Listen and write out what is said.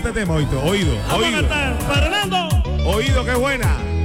este tema, oído. Vamos a cantar. Fernando. Oído, qué buena.